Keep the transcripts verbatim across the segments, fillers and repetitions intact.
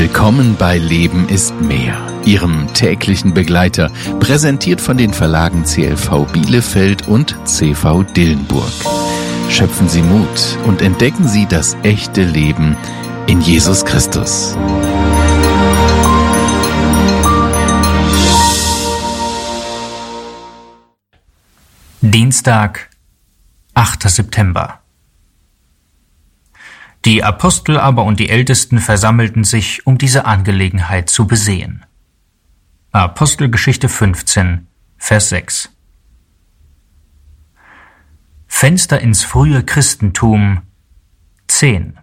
Willkommen bei Leben ist mehr, Ihrem täglichen Begleiter, präsentiert von den Verlagen C L V Bielefeld und C V Dillenburg. Schöpfen Sie Mut und entdecken Sie das echte Leben in Jesus Christus. Dienstag, achter September. Die Apostel aber und die Ältesten versammelten sich, um diese Angelegenheit zu besehen. Apostelgeschichte fünfzehn, Vers sechs. Fenster ins frühe Christentum zehn.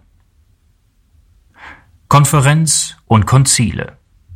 Konferenz und Konzile.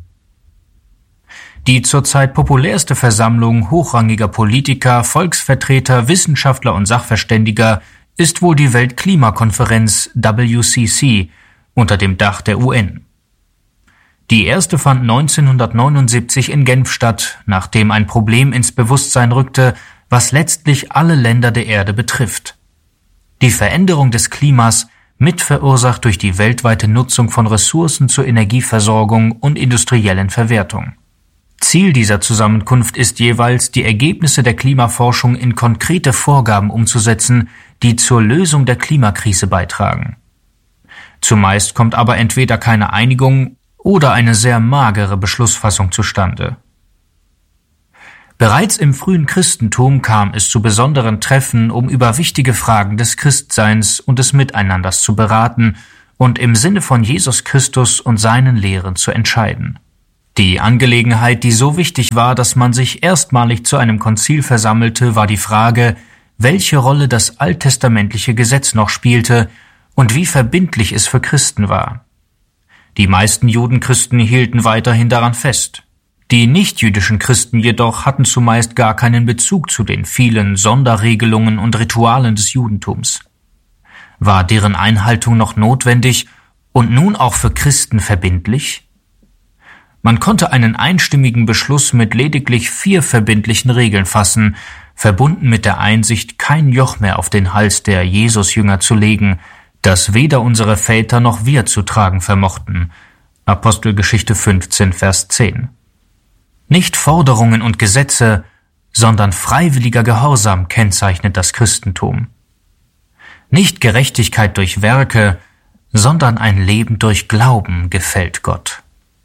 Die zurzeit populärste Versammlung hochrangiger Politiker, Volksvertreter, Wissenschaftler und Sachverständiger ist wohl die Weltklimakonferenz W C C unter dem Dach der U N. Die erste fand neunzehnhundertneunundsiebzig in Genf statt, nachdem ein Problem ins Bewusstsein rückte, was letztlich alle Länder der Erde betrifft. Die Veränderung des Klimas, mitverursacht durch die weltweite Nutzung von Ressourcen zur Energieversorgung und industriellen Verwertung. Ziel dieser Zusammenkunft ist jeweils, die Ergebnisse der Klimaforschung in konkrete Vorgaben umzusetzen, die zur Lösung der Klimakrise beitragen. Zumeist kommt aber entweder keine Einigung oder eine sehr magere Beschlussfassung zustande. Bereits im frühen Christentum kam es zu besonderen Treffen, um über wichtige Fragen des Christseins und des Miteinanders zu beraten und im Sinne von Jesus Christus und seinen Lehren zu entscheiden. Die Angelegenheit, die so wichtig war, dass man sich erstmalig zu einem Konzil versammelte, war die Frage, welche Rolle das alttestamentliche Gesetz noch spielte und wie verbindlich es für Christen war. Die meisten Judenchristen hielten weiterhin daran fest. Die nichtjüdischen Christen jedoch hatten zumeist gar keinen Bezug zu den vielen Sonderregelungen und Ritualen des Judentums. War deren Einhaltung noch notwendig und nun auch für Christen verbindlich? Man konnte einen einstimmigen Beschluss mit lediglich vier verbindlichen Regeln fassen, verbunden mit der Einsicht, kein Joch mehr auf den Hals der Jesus-Jünger zu legen, das weder unsere Väter noch wir zu tragen vermochten. Apostelgeschichte fünfzehn, Vers zehn. Nicht Forderungen und Gesetze, sondern freiwilliger Gehorsam kennzeichnet das Christentum. Nicht Gerechtigkeit durch Werke, sondern ein Leben durch Glauben gefällt Gott.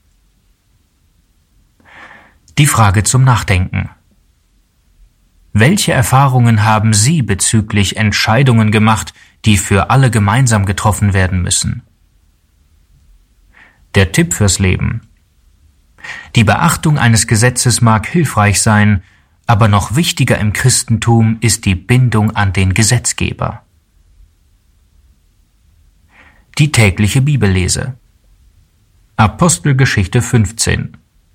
Die Frage zum Nachdenken. Welche Erfahrungen haben Sie bezüglich Entscheidungen gemacht, die für alle gemeinsam getroffen werden müssen? Der Tipp fürs Leben. Die Beachtung eines Gesetzes mag hilfreich sein, aber noch wichtiger im Christentum ist die Bindung an den Gesetzgeber. Die tägliche Bibellese. Apostelgeschichte fünfzehn.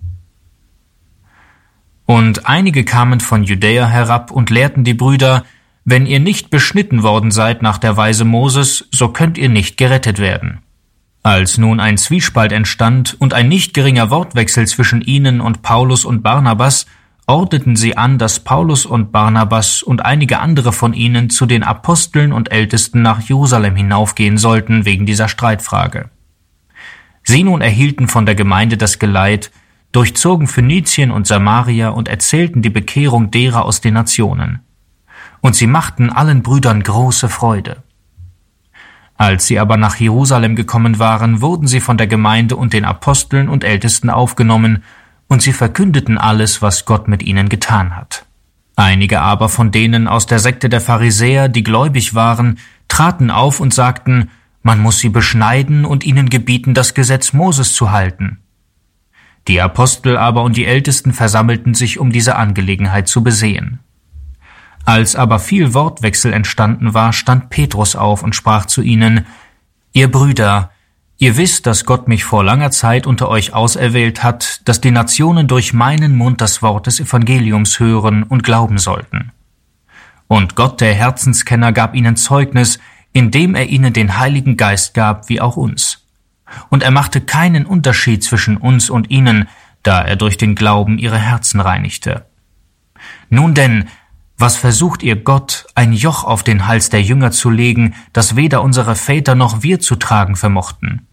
Und einige kamen von Judäa herab und lehrten die Brüder, wenn ihr nicht beschnitten worden seid nach der Weise Moses, so könnt ihr nicht gerettet werden. Als nun ein Zwiespalt entstand und ein nicht geringer Wortwechsel zwischen ihnen und Paulus und Barnabas, ordneten sie an, dass Paulus und Barnabas und einige andere von ihnen zu den Aposteln und Ältesten nach Jerusalem hinaufgehen sollten wegen dieser Streitfrage. Sie nun erhielten von der Gemeinde das Geleit, durchzogen Phönizien und Samaria und erzählten die Bekehrung derer aus den Nationen. Und sie machten allen Brüdern große Freude. Als sie aber nach Jerusalem gekommen waren, wurden sie von der Gemeinde und den Aposteln und Ältesten aufgenommen, und sie verkündeten alles, was Gott mit ihnen getan hat. Einige aber von denen aus der Sekte der Pharisäer, die gläubig waren, traten auf und sagten, man muss sie beschneiden und ihnen gebieten, das Gesetz Moses zu halten. Die Apostel aber und die Ältesten versammelten sich, um diese Angelegenheit zu besehen. Als aber viel Wortwechsel entstanden war, stand Petrus auf und sprach zu ihnen, ihr Brüder, ihr wisst, dass Gott mich vor langer Zeit unter euch auserwählt hat, dass die Nationen durch meinen Mund das Wort des Evangeliums hören und glauben sollten. Und Gott, der Herzenskenner, gab ihnen Zeugnis, indem er ihnen den Heiligen Geist gab, wie auch uns. Und er machte keinen Unterschied zwischen uns und ihnen, da er durch den Glauben ihre Herzen reinigte. Nun denn, was versucht ihr Gott, ein Joch auf den Hals der Jünger zu legen, das weder unsere Väter noch wir zu tragen vermochten?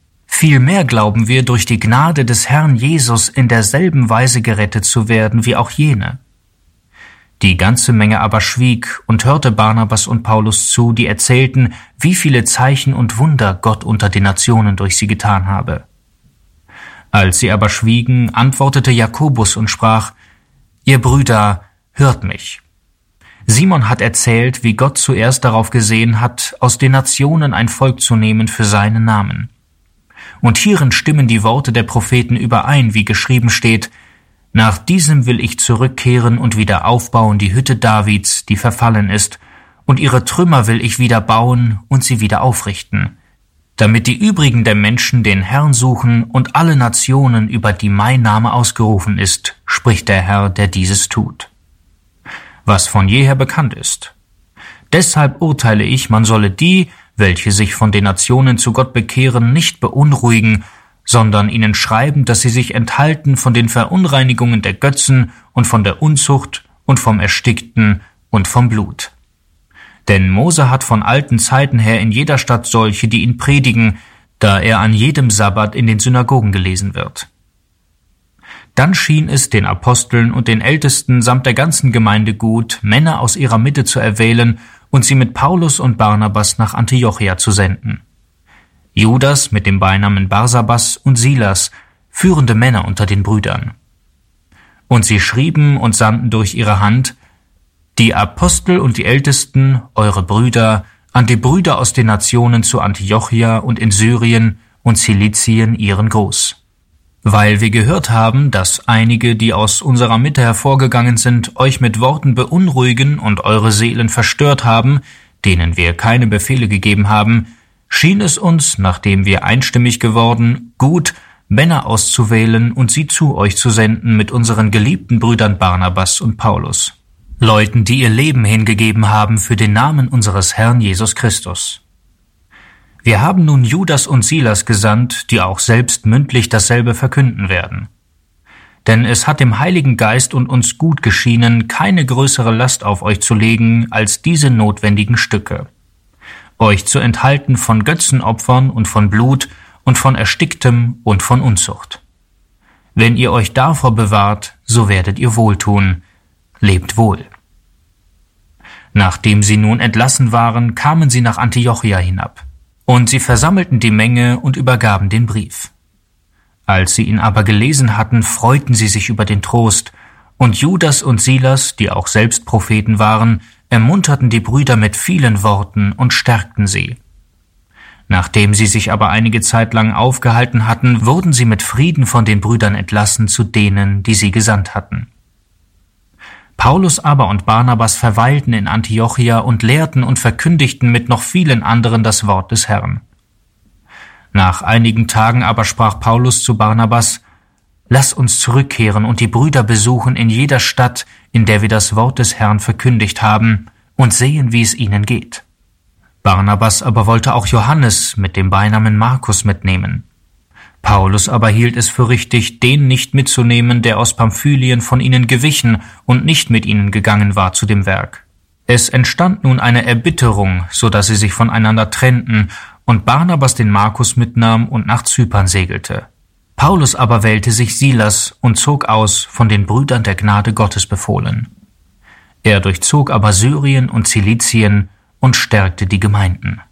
Vielmehr glauben wir, durch die Gnade des Herrn Jesus in derselben Weise gerettet zu werden wie auch jene. Die ganze Menge aber schwieg und hörte Barnabas und Paulus zu, die erzählten, wie viele Zeichen und Wunder Gott unter den Nationen durch sie getan habe. Als sie aber schwiegen, antwortete Jakobus und sprach: Ihr Brüder, hört mich. Simon hat erzählt, wie Gott zuerst darauf gesehen hat, aus den Nationen ein Volk zu nehmen für seinen Namen. Und hierin stimmen die Worte der Propheten überein, wie geschrieben steht: Nach diesem will ich zurückkehren und wieder aufbauen die Hütte Davids, die verfallen ist, und ihre Trümmer will ich wieder bauen und sie wieder aufrichten, damit die übrigen der Menschen den Herrn suchen und alle Nationen, über die mein Name ausgerufen ist, spricht der Herr, der dieses tut. Was von jeher bekannt ist. Deshalb urteile ich, man solle die, welche sich von den Nationen zu Gott bekehren, nicht beunruhigen, sondern ihnen schreiben, dass sie sich enthalten von den Verunreinigungen der Götzen und von der Unzucht und vom Erstickten und vom Blut. Denn Mose hat von alten Zeiten her in jeder Stadt solche, die ihn predigen, da er an jedem Sabbat in den Synagogen gelesen wird. Dann schien es den Aposteln und den Ältesten samt der ganzen Gemeinde gut, Männer aus ihrer Mitte zu erwählen und sie mit Paulus und Barnabas nach Antiochia zu senden. Judas mit dem Beinamen Barsabas und Silas, führende Männer unter den Brüdern. Und sie schrieben und sandten durch ihre Hand: Die Apostel und die Ältesten, eure Brüder, an die Brüder aus den Nationen zu Antiochia und in Syrien und Zilizien ihren Gruß. Weil wir gehört haben, dass einige, die aus unserer Mitte hervorgegangen sind, euch mit Worten beunruhigen und eure Seelen verstört haben, denen wir keine Befehle gegeben haben, schien es uns, nachdem wir einstimmig geworden, gut, Männer auszuwählen und sie zu euch zu senden mit unseren geliebten Brüdern Barnabas und Paulus, Leuten, die ihr Leben hingegeben haben für den Namen unseres Herrn Jesus Christus. Wir haben nun Judas und Silas gesandt, die auch selbst mündlich dasselbe verkünden werden. Denn es hat dem Heiligen Geist und uns gut geschienen, keine größere Last auf euch zu legen als diese notwendigen Stücke: euch zu enthalten von Götzenopfern und von Blut und von Ersticktem und von Unzucht. Wenn ihr euch davor bewahrt, so werdet ihr wohltun. Lebt wohl. Nachdem sie nun entlassen waren, kamen sie nach Antiochia hinab. Und sie versammelten die Menge und übergaben den Brief. Als sie ihn aber gelesen hatten, freuten sie sich über den Trost, und Judas und Silas, die auch selbst Propheten waren, ermunterten die Brüder mit vielen Worten und stärkten sie. Nachdem sie sich aber einige Zeit lang aufgehalten hatten, wurden sie mit Frieden von den Brüdern entlassen zu denen, die sie gesandt hatten. Paulus aber und Barnabas verweilten in Antiochia und lehrten und verkündigten mit noch vielen anderen das Wort des Herrn. Nach einigen Tagen aber sprach Paulus zu Barnabas: Lass uns zurückkehren und die Brüder besuchen in jeder Stadt, in der wir das Wort des Herrn verkündigt haben, und sehen, wie es ihnen geht. Barnabas aber wollte auch Johannes mit dem Beinamen Markus mitnehmen. Paulus aber hielt es für richtig, den nicht mitzunehmen, der aus Pamphylien von ihnen gewichen und nicht mit ihnen gegangen war zu dem Werk. Es entstand nun eine Erbitterung, so dass sie sich voneinander trennten, und Barnabas den Markus mitnahm und nach Zypern segelte. Paulus aber wählte sich Silas und zog aus, von den Brüdern der Gnade Gottes befohlen. Er durchzog aber Syrien und Zilizien und stärkte die Gemeinden.